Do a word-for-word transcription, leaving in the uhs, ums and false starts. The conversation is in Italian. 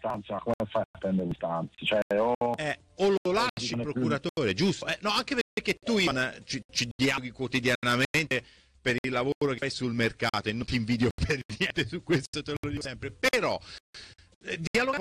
distanza, come fai a prendere distanza? Cioè, o, eh, o lo lasci il procuratore, giusto? Eh, no, anche perché tu Ivan, ci, ci dialoghi quotidianamente per il lavoro che fai sul mercato e non ti invidio per niente su questo, te lo dico sempre, però eh, dialogare